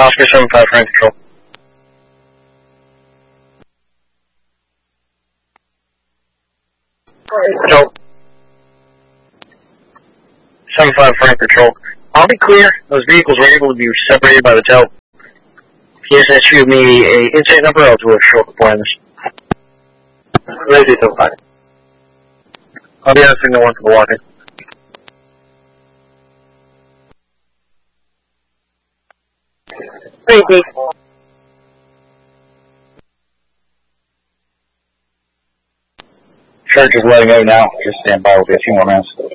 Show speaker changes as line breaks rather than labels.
Oscar 75 Frank Control. Control. 75 Frank Control. I'll be clear, those vehicles were able to be separated by the tow. PSS issued me a incident number, I'll do a short report on this. Ready to fine. I'll be asking the one for the walking. Crazy. Church is letting go now. Just stand by. We'll be a few more minutes.